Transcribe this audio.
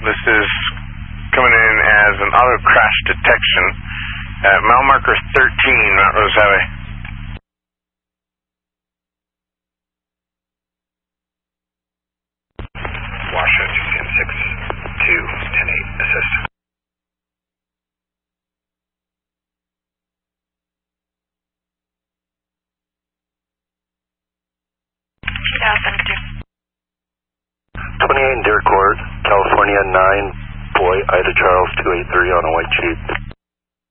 This is coming in as an auto crash detection at mile marker 13, Mount Rose Highway. Washoe 210-6 to 10-8, assist. Thank you. 28 Deer Court, California 9, boy, Ida Charles 283 on a white sheet.